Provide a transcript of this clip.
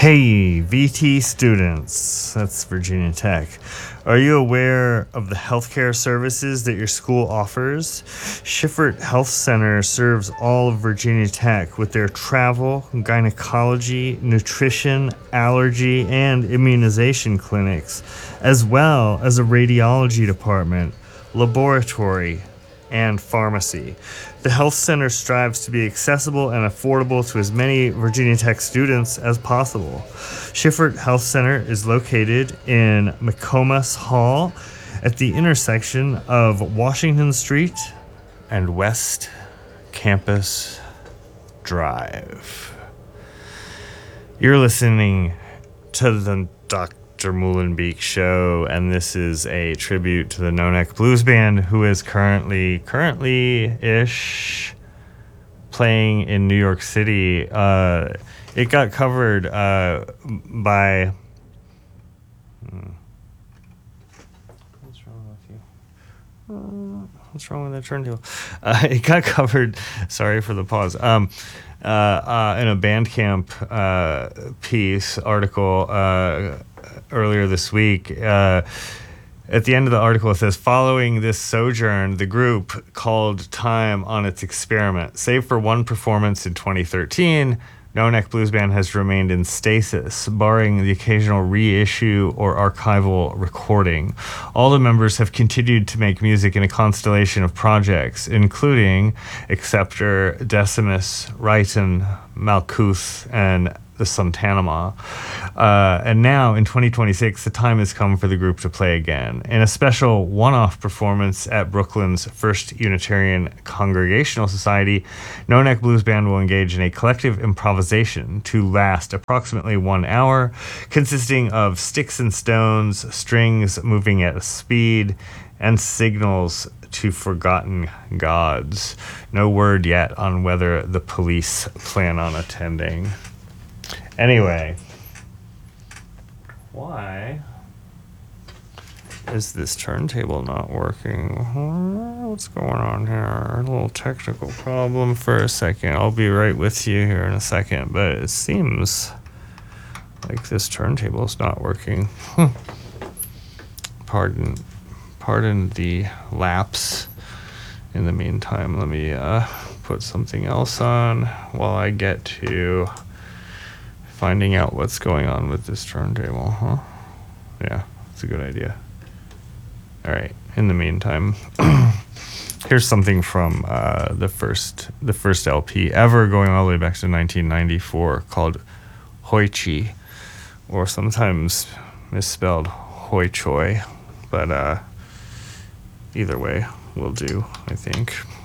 Hey, VT students, that's Virginia Tech. Are you aware of the healthcare services that your school offers? Schifferdt Health Center serves all of Virginia Tech with their travel, gynecology, nutrition, allergy, and immunization clinics, as well as a radiology department, laboratory, and pharmacy. The health center strives to be accessible and affordable to as many Virginia Tech students as possible. Schifferdt Health Center is located in McComas Hall at the intersection of Washington Street and West Campus Drive. You're listening to the Dr. Muhlenbeek Show, and this is a tribute to the No Neck Blues Band, who is currently-ish playing in New York City. It got covered by... What's wrong with you? What's wrong with that turntable? It got covered, sorry for the pause, in a Bandcamp article earlier this week. At the end of the article, it says, following this sojourn, the group called time on its experiment. Save for one performance in 2013, No Neck Blues Band has remained in stasis, barring the occasional reissue or archival recording. All the members have continued to make music in a constellation of projects, including Acceptor, Decimus, Righton, Malkuth, and the Santanama. And now, in 2026, the time has come for the group to play again. In a special one-off performance at Brooklyn's First Unitarian Congregational Society, No Neck Blues Band will engage in a collective improvisation to last approximately 1 hour, consisting of sticks and stones, strings moving at a speed, and signals to forgotten gods. No word yet on whether the police plan on attending. Anyway, why is this turntable not working? What's going on here? A little technical problem for a second. I'll be right with you here in a second, but it seems like this turntable is not working. Pardon the lapse. In the meantime, let me put something else on while I get to finding out what's going on with this turntable, huh? Yeah, that's a good idea. All right, in the meantime, here's something from the first LP ever, going all the way back to 1994, called Hoichi, or sometimes misspelled Hoi Choi, but either way will do, I think.